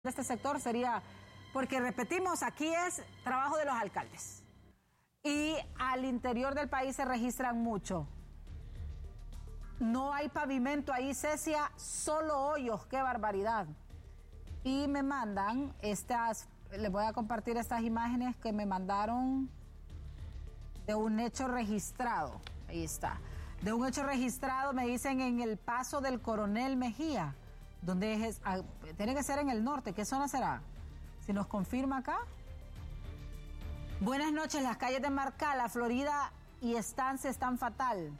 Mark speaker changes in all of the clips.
Speaker 1: de este sector sería, porque repetimos, aquí es trabajo de los alcaldes. Y al interior del país se registran mucho. No hay pavimento ahí, Cecia, solo hoyos, qué barbaridad. Y me mandan estas, les voy a compartir estas imágenes que me mandaron de un hecho registrado. Ahí está. De un hecho registrado, me dicen, en el paso del Coronel Mejía. Donde es, tiene que ser en el norte. ¿Qué zona será? Si nos confirma acá. Buenas noches, las calles de Marcala, Florida y Estancia están fatal.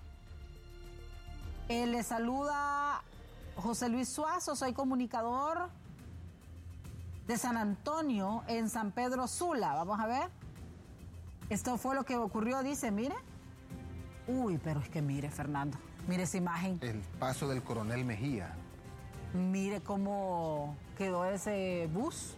Speaker 1: Le saluda José Luis Suazo, soy comunicador de San Antonio en San Pedro Sula. Vamos a ver. Esto fue lo que ocurrió, dice, mire. Uy, pero es que mire, Fernando, mire esa imagen.
Speaker 2: El paso del Coronel Mejía.
Speaker 1: Mire cómo quedó ese bus.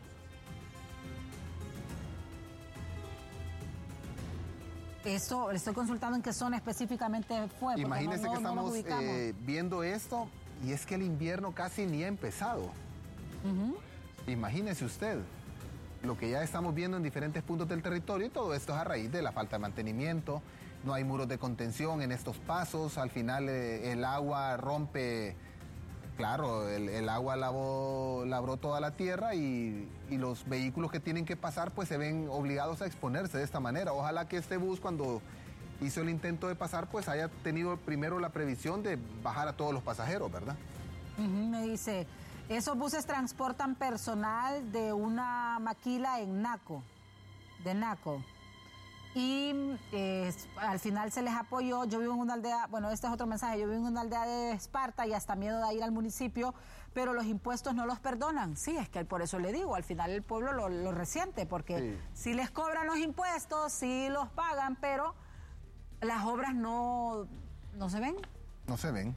Speaker 1: Eso, le estoy consultando en qué zona específicamente fue.
Speaker 2: Imagínese que estamos viendo esto y es que el invierno casi ni ha empezado. Imagínese usted lo que ya estamos viendo en diferentes puntos del territorio, y todo esto es a raíz de la falta de mantenimiento. No hay muros de contención en estos pasos. Al final el agua rompe. Claro, el agua labró toda la tierra y los vehículos que tienen que pasar pues se ven obligados a exponerse de esta manera. Ojalá que este bus, cuando hizo el intento de pasar, pues haya tenido primero la previsión de bajar a todos los pasajeros, ¿verdad?
Speaker 1: Me dice, esos buses transportan personal de una maquila en Naco, de Naco. Y al final se les apoyó. Yo vivo en una aldea, bueno, este es otro mensaje, yo vivo en una aldea de Esparta y hasta miedo de ir al municipio, pero los impuestos no los perdonan. Sí, es que por eso le digo, al final el pueblo lo resiente, porque si les cobran los impuestos, sí los pagan, pero las obras no se ven.
Speaker 2: No se ven.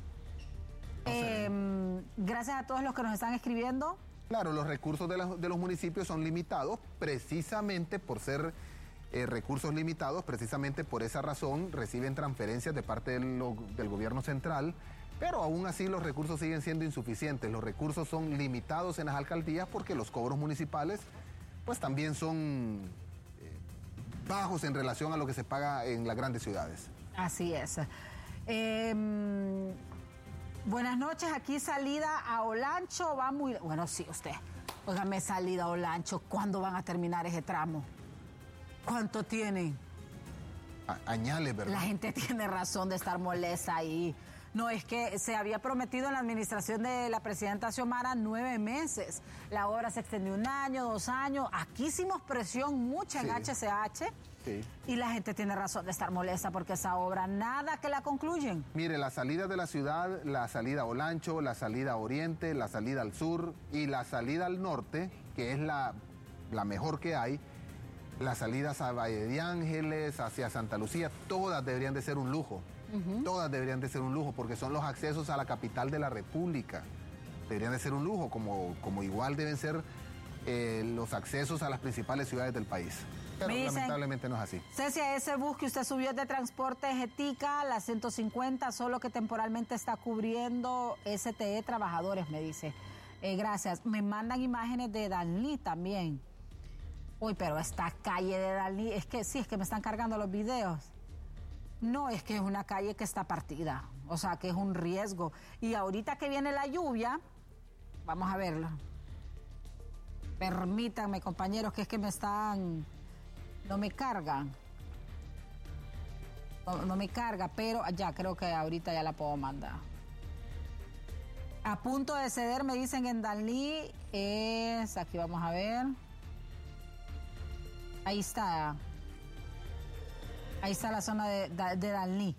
Speaker 1: Gracias a todos los que nos están escribiendo.
Speaker 2: Claro, los recursos de los municipios son limitados precisamente por ser recursos limitados. Precisamente por esa razón reciben transferencias de parte del gobierno central, pero aún así los recursos siguen siendo insuficientes. Los recursos son limitados en las alcaldías porque los cobros municipales pues también son bajos en relación a lo que se paga en las grandes ciudades.
Speaker 1: Así es. Buenas noches, aquí salida a Olancho va muy... Bueno, sí, usted, óigame, salida a Olancho, ¿cuándo van a terminar ese tramo? ¿Cuánto tienen?
Speaker 2: Añales, ¿verdad?
Speaker 1: La gente tiene razón de estar molesta ahí. No, es que se había prometido en la administración de la presidenta Xiomara 9 meses. La obra se extendió 1 año, 2 años. Aquí hicimos presión mucha en HCH. Sí. Y la gente tiene razón de estar molesta porque esa obra nada que la concluyen.
Speaker 2: Mire, la salida de la ciudad, la salida a Olancho, la salida a Oriente, la salida al sur y la salida al norte, que es la mejor que hay, las salidas a Valle de Ángeles, hacia Santa Lucía, todas deberían de ser un lujo. Todas deberían de ser un lujo porque son los accesos a la capital de la República. Deberían de ser un lujo, como igual deben ser los accesos a las principales ciudades del país. Pero lamentablemente no es así.
Speaker 1: Cecia, ese bus que usted subió de transporte Jetica, la 150, solo que temporalmente está cubriendo STE Trabajadores, me dice. Gracias. Me mandan imágenes de Danlí también. Uy, pero esta calle de Dalí, es que sí, es que me están cargando los videos. No, es que es una calle que está partida, o sea, que es un riesgo. Y ahorita que viene la lluvia, vamos a verlo. Permítanme, compañeros, que es que no me cargan. No me carga, pero ya creo que ahorita ya la puedo mandar. A punto de ceder, me dicen en Dalí, aquí vamos a ver. Ahí está la zona de Dalí.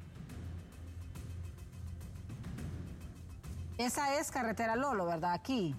Speaker 1: Esa es carretera Lolo, ¿verdad? Aquí.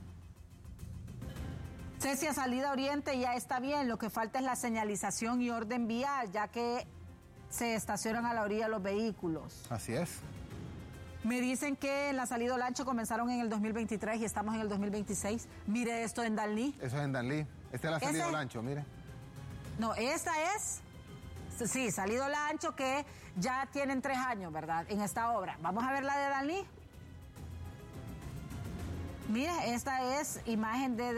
Speaker 1: Cecia, salida Oriente ya está bien, lo que falta es la señalización y orden vial, ya que se estacionan a la orilla los vehículos.
Speaker 2: Así es.
Speaker 1: Me dicen que en la salida Olancho comenzaron en el 2023 y estamos en el 2026. Mire esto en Dalí.
Speaker 2: Eso es en Dalí. Esta es la salida Olancho, mire.
Speaker 1: No, esta es, sí, salido Olancho, que ya tienen 3 años, ¿verdad? En esta obra. Vamos a ver la de Dalí. Mira, esta es imagen de